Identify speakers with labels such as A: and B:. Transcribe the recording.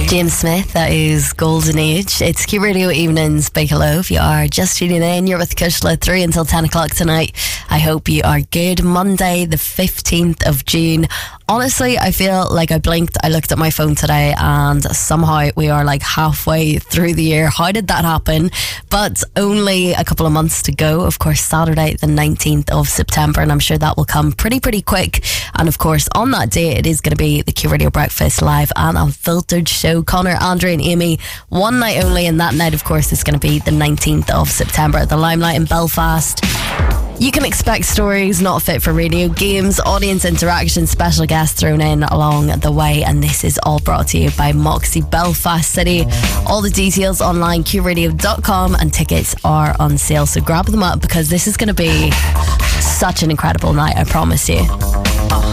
A: James Smith, that is Golden Age. It's Q Radio Evenings, Big Hello. If you are just tuning in, you're with Kushla 3 until 10 o'clock tonight. I hope you are good. Monday, the 15th of June. Honestly, I feel like I blinked. I looked at my phone today and somehow we are like halfway through the year. How did that happen? But only a couple of months to go. Of course, Saturday, the 19th of September, and I'm sure that will come pretty quick. And of course, on that day, it is going to be the Q Radio Breakfast live and unfiltered show. Connor, Andrew and Amy, one night only, and that night, of course, is going to be the 19th of September at the Limelight in Belfast. You can expect stories not fit for radio, games, audience interaction, special guests thrown in along the way, and this is all brought to you by Moxie Belfast City. All the details online, qradio.com, and tickets are on sale, so grab them up because this is going to be such an incredible night, I promise you.